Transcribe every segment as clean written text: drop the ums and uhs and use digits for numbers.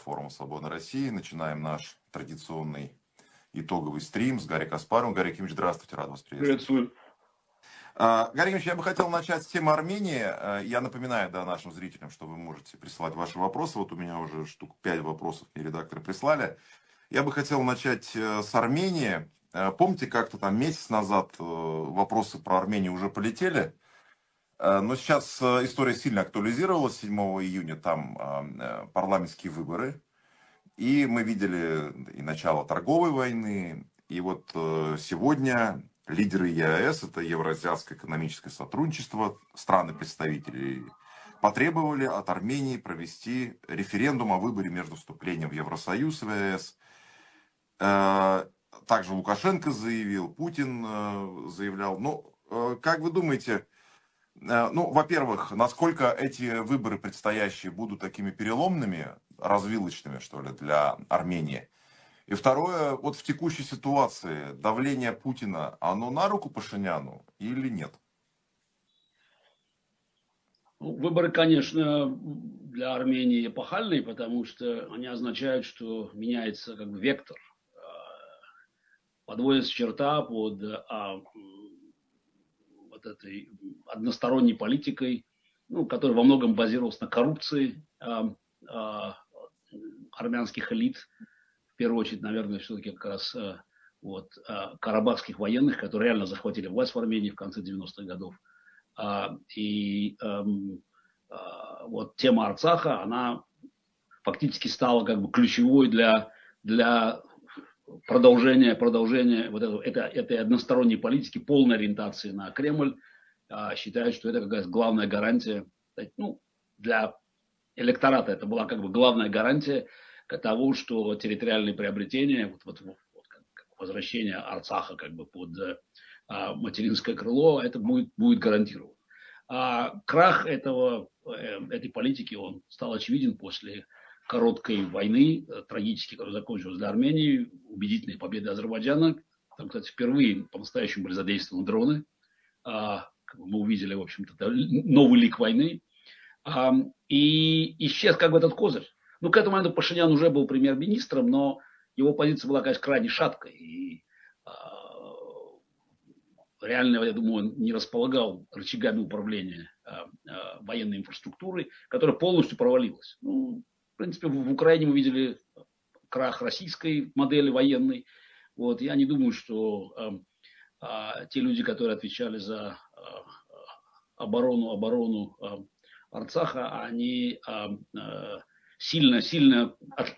форума «Свободной России». Начинаем наш традиционный итоговый стрим с Гарри Каспаровым. Гарри Кимович, здравствуйте, рад вас приветствовать. Приветствую. Гарри Кимович, я бы хотел начать с темы Армении. Я напоминаю нашим зрителям, что вы можете присылать ваши вопросы. Вот у меня уже штук 5 вопросов мне редакторы прислали. Я бы хотел начать с Армении. Помните, как-то там месяц назад вопросы про Армению уже полетели? Но сейчас история сильно актуализировалась. 7 июня там парламентские выборы. И мы видели и начало торговой войны. И вот сегодня лидеры ЕАЭС, это Евразиатское экономическое сотрудничество, страны-представители, потребовали от Армении провести референдум о выборе между вступлением в Евросоюз и ЕАЭС. Также Лукашенко заявил, Путин заявлял. Как вы думаете, во-первых, насколько эти выборы предстоящие будут такими переломными, развилочными, что ли, для Армении? И второе, вот в текущей ситуации давление Путина, оно на руку Пашиняну или нет? Выборы, конечно, для Армении эпохальные, потому что они означают, что меняется как бы вектор, подводится черта под вот этой односторонней политикой, которая во многом базировалась на коррупции армянских элит, в первую очередь, наверное, все-таки как раз карабахских военных, которые реально захватили власть в Армении в конце 90-х годов. Вот тема Арцаха, она фактически стала как бы ключевой для продолжения вот этой односторонней политики, полной ориентации на Кремль. Считают, что это какая-то главная гарантия, для электората это была как бы главная гарантия того, что территориальные приобретения, как возвращение Арцаха как бы под материнское крыло, это будет гарантировано. Крах этой политики, он стал очевиден после короткой войны, трагически, которая закончилась для Армении, убедительной победой Азербайджана. Там, кстати, впервые по-настоящему были задействованы дроны. Мы увидели, в общем-то, новый лик войны. И исчез как бы этот козырь. К этому моменту Пашинян уже был премьер-министром, но его позиция была, конечно, крайне шаткой. И реально, я думаю, он не располагал рычагами управления военной инфраструктурой, которая полностью провалилась. В принципе, в Украине мы видели крах российской модели военной. Я не думаю, что те люди, которые отвечали за оборону Арцаха, они сильно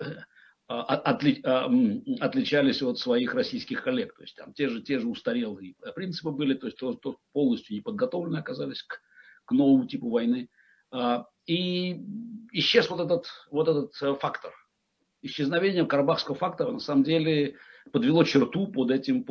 отличались от своих российских коллег. То есть там те же устарелые принципы были, то есть полностью неподготовлены оказались к новому типу войны. И исчез вот этот фактор. Исчезновение карабахского фактора на самом деле подвело черту под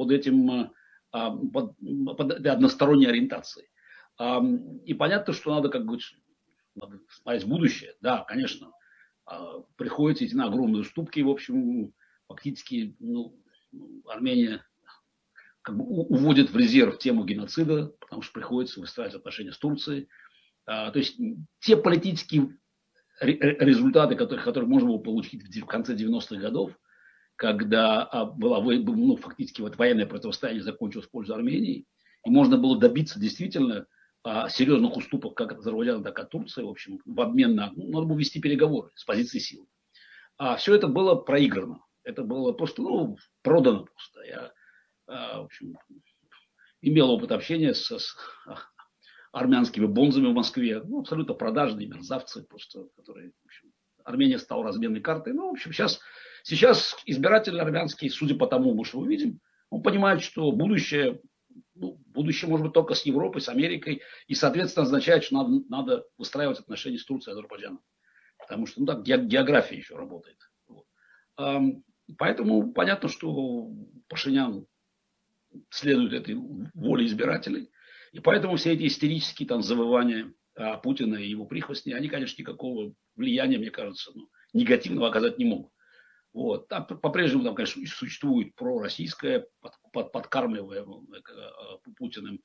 односторонней ориентацией. И понятно, что надо смотреть в будущее. Да, конечно, приходится идти на огромные уступки. В общем, фактически Армения как бы уводит в резерв тему геноцида, потому что приходится выстраивать отношения с Турцией. То есть те политические результаты, которые можно было получить в конце 90-х годов, когда фактически военное противостояние закончилось в пользу Армении, и можно было добиться действительно серьезных уступок как от Азербайджана, так и от Турции, в общем, в обмен на... надо было вести переговоры с позиции сил. Все это было проиграно. Это было просто, продано просто. Я, в общем, имел опыт общения с армянскими бонзами в Москве. Абсолютно продажные мерзавцы, просто, которые, в общем, Армения стала разменной картой. В общем, сейчас избиратель армянский, судя по тому, что мы видим, он понимает, что будущее может быть только с Европой, с Америкой, и, соответственно, означает, что надо выстраивать отношения с Турцией и Азербайджаном. Потому что география еще работает. Поэтому понятно, что Пашинян следует этой воле избирателей. И поэтому все эти истерические завывания Путина и его прихвостни, они, конечно, никакого влияния, мне кажется, негативного оказать не могут. Там по-прежнему, конечно, существует пророссийская, подкармливаемая Путиным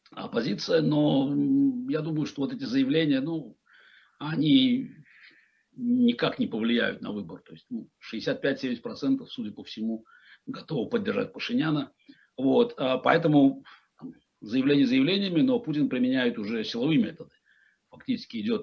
оппозиция, но я думаю, что вот эти заявления, они никак не повлияют на выбор. То есть 65-70%, судя по всему, готовы поддержать Пашиняна. Вот. Поэтому заявления заявлениями, но Путин применяет уже силовые методы. Фактически идет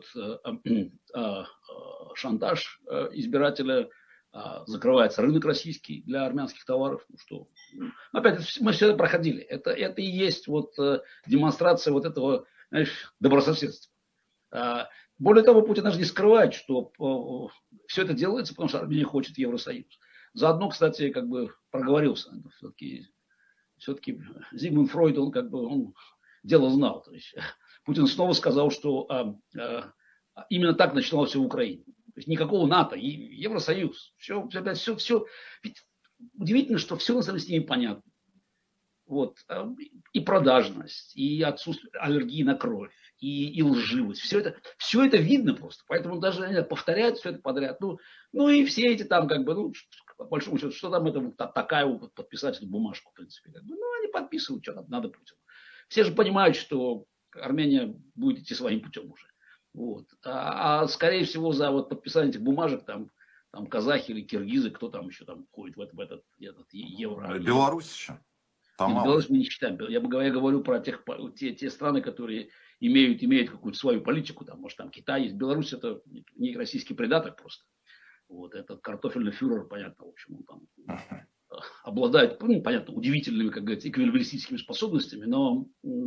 шантаж избирателя, закрывается рынок российский для армянских товаров. Ну, что, опять, мы все это проходили. Это и есть вот демонстрация вот этого, знаешь, добрососедства. Более того, Путин даже не скрывает, что все это делается, потому что Армения хочет Евросоюз. Заодно, кстати, как бы проговорился. Все-таки Зигмунд Фройд, он дело знал. То есть Путин снова сказал, что именно так начиналось все в Украине. То есть никакого НАТО, Евросоюз. Все. Ведь удивительно, что все на самом деле с ними понятно. Вот. И продажность, и отсутствие аллергии на кровь, и лживость. Все это видно просто. Поэтому даже они повторяют все это подряд. Ну и все эти там как бы, по большому счету, что там это такая подписать эту бумажку, в принципе. Ну, они подписывают, что надо Путину. Все же понимают, что Армения будет идти своим путем уже. Вот. Скорее всего, за вот подписание этих бумажек там казахи или киргизы, кто там еще там входит в этот евро. Беларусь еще. Там Нет, мало. Беларусь мы не считаем. Я говорю про те страны, которые имеют какую-то свою политику. Там, может, там Китай есть. Беларусь это не российский предаток просто. Вот, этот картофельный фюрер, понятно, в общем, он там обладает, понятно, удивительными, как говорится, эквилибристическими способностями, но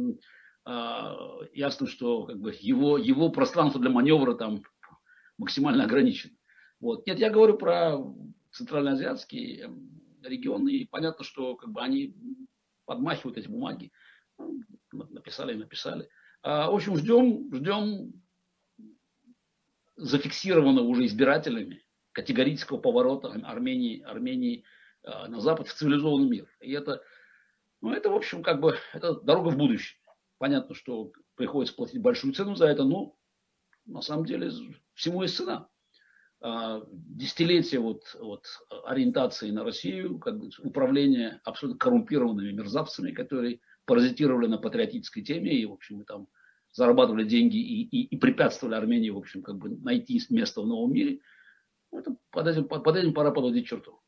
ясно, что как бы, его пространство для маневра там максимально ограничено. Вот. Нет, я говорю про центральноазиатские регионы, и понятно, что как бы, они подмахивают эти бумаги. Написали. В общем, ждем зафиксированного уже избирателями категорического поворота Армении на Запад в цивилизованный мир. И это, в общем, как бы, это дорога в будущее. Понятно, что приходится платить большую цену за это, но на самом деле всему есть цена. Десятилетия ориентации на Россию, как бы, управления абсолютно коррумпированными мерзавцами, которые паразитировали на патриотической теме и, в общем, там зарабатывали деньги и препятствовали Армении, в общем, как бы найти место в новом мире. Под этим пора подводить черту.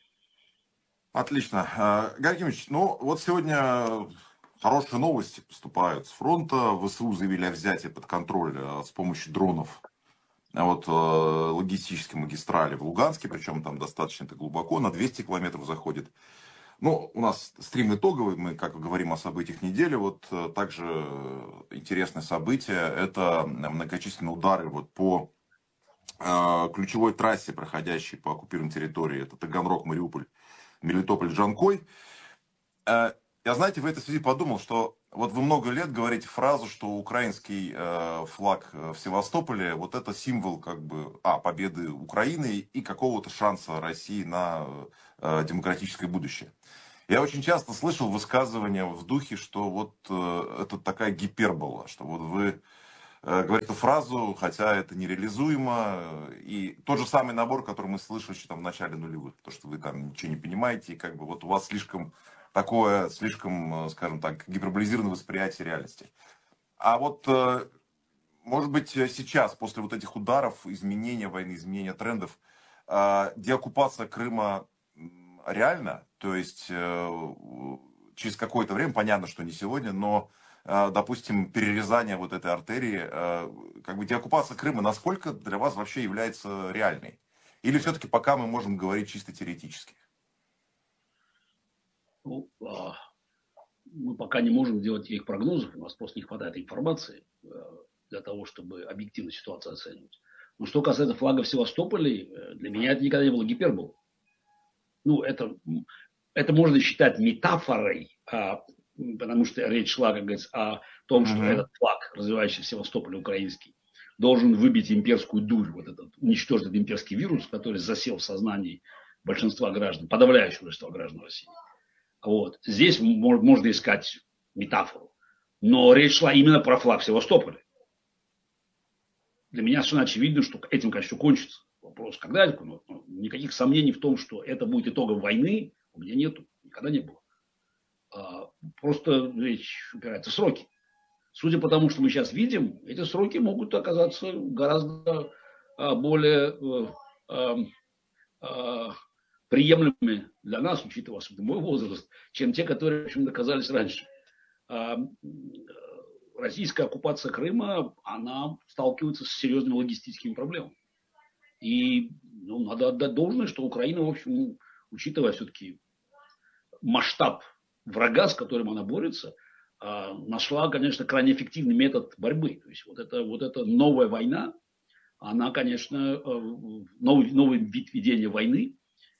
Отлично. Гарри Кимович, вот сегодня хорошие новости поступают с фронта. ВСУ заявили о взятии под контроль с помощью дронов логистической магистрали в Луганске, причем там достаточно глубоко, на 200 километров заходит. У нас стрим итоговый, мы как говорим о событиях недели. Также интересное событие, это многочисленные удары по ключевой трассе, проходящей по оккупированной территории. Это Таганрог, Мариуполь, Мелитополь, Джанкой. Я, знаете, в этой связи подумал, что вы много лет говорите фразу, что украинский флаг в Севастополе, это символ победы Украины и какого-то шанса России на демократическое будущее. Я очень часто слышал высказывания в духе, что это такая гипербола, что вы говорите эту фразу, хотя это нереализуемо. И тот же самый набор, который мы слышали еще в начале нулевых, то, что вы там ничего не понимаете, и у вас слишком, скажем так, гиперболизированное восприятие реальности. Может быть, сейчас, после этих ударов, изменения войны, изменения трендов, деоккупация Крыма реально, то есть через какое-то время, понятно, что не сегодня, но, допустим, перерезание этой артерии, деоккупация Крыма, насколько для вас вообще является реальной? Или все-таки пока мы можем говорить чисто теоретически? Мы пока не можем делать их прогнозов, у нас просто не хватает информации для того, чтобы объективно ситуацию оценивать. Но что касается флага в Севастополе, для меня это никогда не было гиперболой. Это можно считать метафорой, потому что речь шла, как говорится, о том, что этот флаг, развивающийся в Севастополе, украинский, должен выбить имперскую дурь, уничтожить этот имперский вирус, который засел в сознании большинства граждан, подавляющего большинства граждан России. Здесь можно искать метафору. Но речь шла именно про флаг Севастополя. Для меня совершенно очевидно, что этим, конечно, кончится. Вопрос, когда это? Никаких сомнений в том, что это будет итогом войны, у меня нету, никогда не было. Просто речь упирается в сроки. Судя по тому, что мы сейчас видим, эти сроки могут оказаться гораздо более приемлемыми для нас, учитывая особенно мой возраст, чем те, которые, в общем, доказались раньше. Российская оккупация Крыма, она сталкивается с серьезными логистическими проблемами. И надо отдать должное, что Украина, в общем, учитывая все-таки масштаб врага, с которым она борется, нашла, конечно, крайне эффективный метод борьбы. То есть вот эта новая война, она, конечно, новый вид ведения войны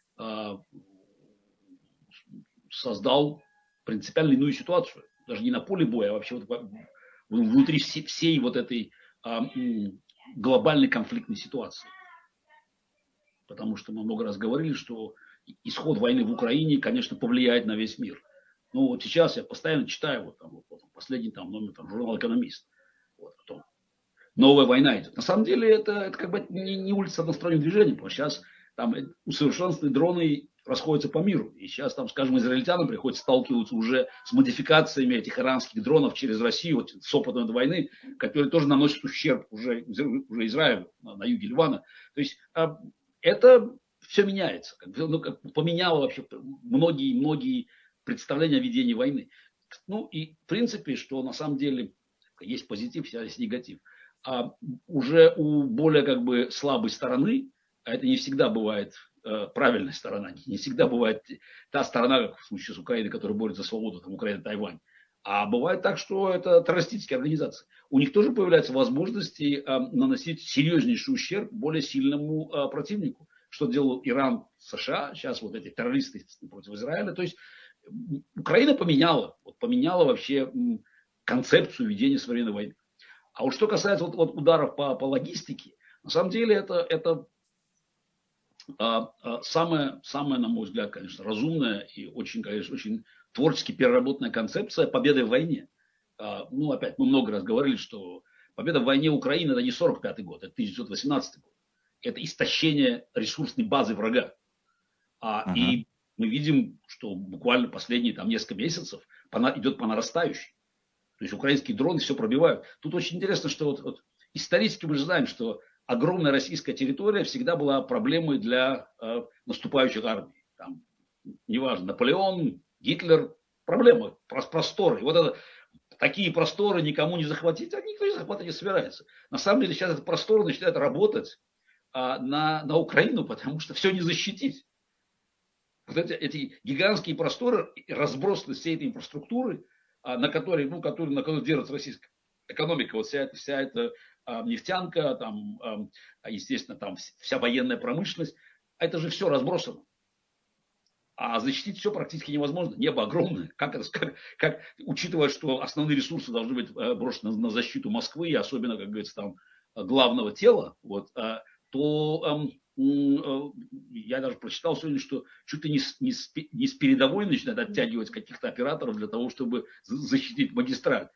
создал принципиально иную ситуацию. Даже не на поле боя, а вообще вот внутри всей вот этой глобальной конфликтной ситуации. Потому что мы много раз говорили, что исход войны в Украине, конечно, повлияет на весь мир. Ну вот сейчас я постоянно читаю последний номер журнала «Экономист». Потом новая война идет. На самом деле это как бы не улица одностороннего движения, потому что сейчас там усовершенствованные дроны расходятся по миру. И сейчас там, скажем, израильтянам приходится сталкиваться уже с модификациями этих иранских дронов через Россию, с опытом этой войны, которые тоже наносят ущерб уже Израилю на юге Ливана. То есть это все меняется. Поменяло вообще многие представления о ведении войны. Ну и в принципе, что на самом деле есть позитив, есть негатив. А уже у более слабой стороны, а это не всегда бывает правильная сторона, не всегда бывает та сторона, как в случае с Украиной, которая борется за свободу, там Украина, Тайвань. А бывает так, что это террористические организации. У них тоже появляются возможности наносить серьезнейший ущерб более сильному противнику. Что делал Иран, США, сейчас вот эти террористы против Израиля. То есть Украина поменяла вообще концепцию ведения современной войны. А вот что касается ударов по логистике, на самом деле это самая, на мой взгляд, конечно, разумная и очень, конечно, очень творчески переработанная концепция победы в войне. Опять, мы много раз говорили, что победа в войне Украины – это не 1945 год, это 1918 год. Это истощение ресурсной базы врага. И мы видим, что буквально последние несколько месяцев идет по нарастающей. То есть украинские дроны все пробивают. Тут очень интересно, что исторически мы же знаем, что огромная российская территория всегда была проблемой для наступающих армий. Там, неважно, Наполеон, Гитлер, проблема, просторы. Такие просторы никому не захватить, а никто не захватывать не собирается. На самом деле сейчас этот простор начинает работать на Украину, потому что все не защитить. Эти гигантские просторы, разбросанность всей этой инфраструктуры, на которой держится российская экономика, вся эта нефтянка, естественно, вся военная промышленность, это же все разбросано. А защитить все практически невозможно. Небо огромное. Как учитывая, что основные ресурсы должны быть брошены на защиту Москвы, и особенно, как говорится, главного тела, то я даже прочитал сегодня, что чуть ли не с передовой начинают оттягивать каких-то операторов для того, чтобы защитить магистраль.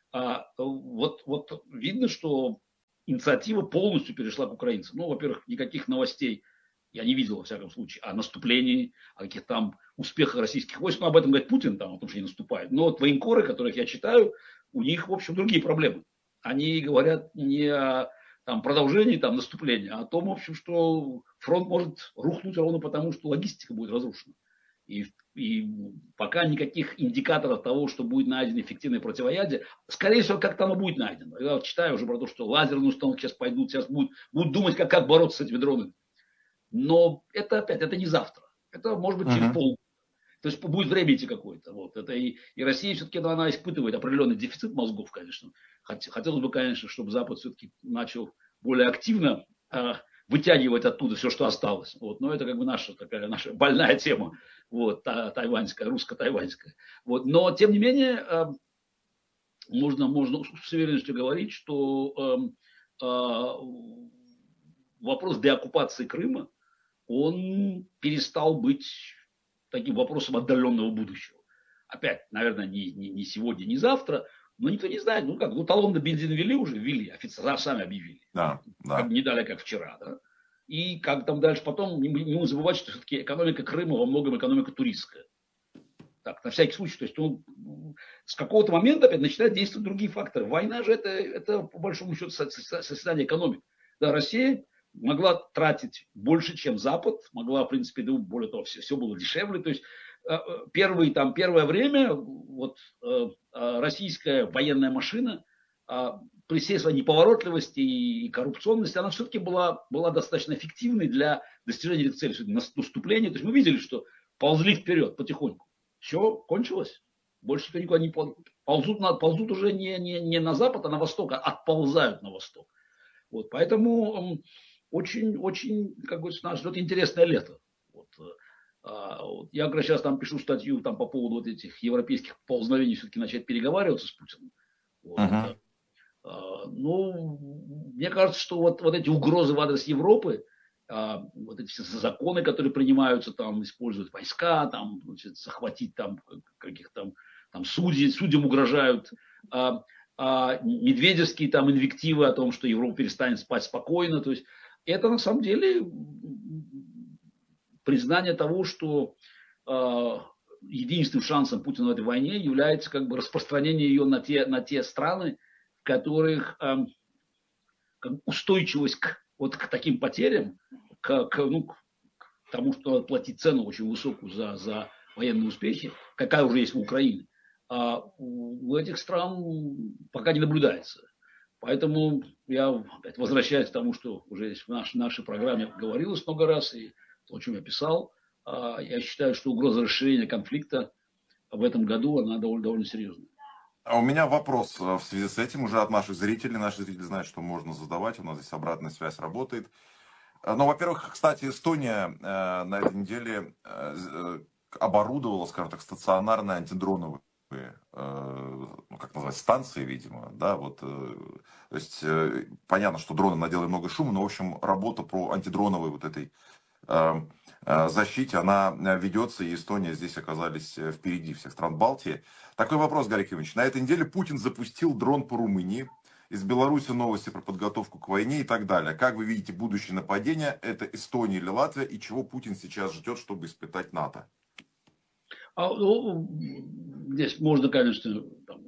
Видно, что инициатива полностью перешла к украинцам. Во-первых, никаких новостей я не видел, во всяком случае, о наступлении, о каких-то успехах российских войск. Об этом говорит Путин, о том, что они наступают. Но военкоры, которых я читаю, у них, в общем, другие проблемы. Они говорят не о продолжении наступления, а о том, в общем, что фронт может рухнуть ровно потому, что логистика будет разрушена. И пока никаких индикаторов того, что будет найдено эффективное противоядие, скорее всего, как-то оно будет найдено. Я читаю уже про то, что лазерные установки сейчас будут думать, как бороться с этими дронами. Но это не завтра. Это может быть через полгода. То есть будет время идти какое-то. И Россия все-таки она испытывает определенный дефицит мозгов, конечно. Хотелось бы, конечно, чтобы Запад все-таки начал более активно вытягивать оттуда все, что осталось. Но это наша больная тема. Тайваньская, русско-тайваньская. Но, тем не менее, можно с уверенностью говорить, что вопрос деоккупации Крыма, он перестал быть таким вопросом отдаленного будущего. Опять, наверное, не сегодня, не завтра, но никто не знает. Талон на бензин ввели, офицеры сами объявили. Да. Не дали, как вчера. Да? И как там дальше потом, не будем забывать, что все-таки экономика Крыма во многом экономика туристская. Так, на всякий случай. То есть с какого-то момента опять начинают действовать другие факторы. Война же это по большому счету созидание экономики. Да, Россия могла тратить больше, чем Запад, могла, в принципе, ну, более того, все было дешевле. То есть первое время вот, российская военная машина при всей своей неповоротливости и коррупционности, она все-таки была достаточно эффективной для достижения этих целей. Наступление, то есть мы видели, что ползли вперед потихоньку. Все, кончилось. Больше никто никуда не ползут уже не на запад, а на восток, а отползают на восток. Вот, поэтому очень, как говорится, нас ждет интересное лето. Вот, я как раз сейчас там пишу статью там, по поводу вот этих европейских ползновений все-таки начать переговариваться с Путиным. Вот, Угу. ну, мне кажется, что вот эти угрозы в адрес Европы, вот эти все законы, которые принимаются, там, использовать войска, там, значит, захватить там каких-то там судьям угрожают, медведевские там инвективы о том, что Европа перестанет спать спокойно, то есть это на самом деле признание того, что единственным шансом Путина в этой войне является как бы распространение ее на те страны, в которых устойчивость к таким потерям, к тому, что надо платить цену очень высокую за военные успехи, какая уже есть в Украине, у этих стран пока не наблюдается. Поэтому я опять возвращаюсь к тому, что уже здесь в нашей программе говорилось много раз, и то, о чем я писал. Я считаю, что угроза расширения конфликта в этом году, она довольно серьезная. А у меня вопрос в связи с этим уже от наших зрителей. Наши зрители знают, что можно задавать. У нас здесь обратная связь работает. Ну, во-первых, кстати, Эстония на этой неделе оборудовала, скажем так, стационарные антидроновые, ну, как назвать, станции, видимо, да, вот, то есть, понятно, что дроны наделали много шума, но, в общем, работа по антидроновой вот этой защите, она ведется, и Эстония здесь оказались впереди всех стран Балтии. Такой вопрос, Гарри Кимович. На этой неделе Путин запустил дрон по Румынии. Из Беларуси новости про подготовку к войне и так далее. Как вы видите будущее нападение? Это Эстония или Латвия? И чего Путин сейчас ждет, чтобы испытать НАТО? Здесь можно, конечно,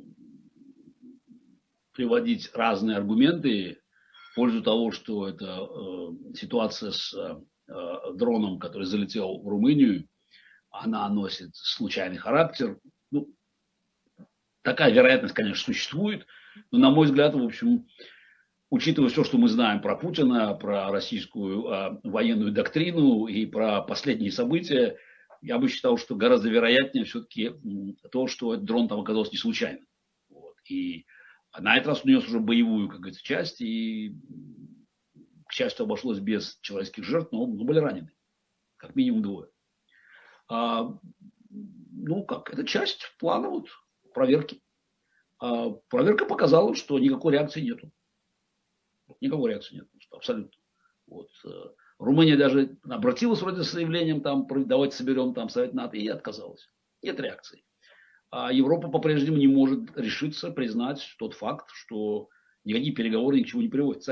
приводить разные аргументы в пользу того, что это ситуация с дроном, который залетел в Румынию, она носит случайный характер. Ну, такая вероятность, конечно, существует, но, на мой взгляд, в общем, учитывая все, что мы знаем про Путина, про российскую военную доктрину и про последние события, я бы считал, что гораздо вероятнее все-таки то, что этот дрон там оказался не случайно. Вот. И на этот раз он нес уже боевую, как говорится, часть, и, к счастью, обошлось без человеческих жертв, но были ранены. Как минимум двое. Это часть плана проверки. Проверка показала, что никакой реакции нету. Никакой реакции нет. Абсолютно. Румыния даже обратилась вроде с заявлением, там, давайте соберем там Совет НАТО, и отказалась. Нет реакции. А Европа по-прежнему не может решиться признать тот факт, что никакие переговоры ни к чему не приводят.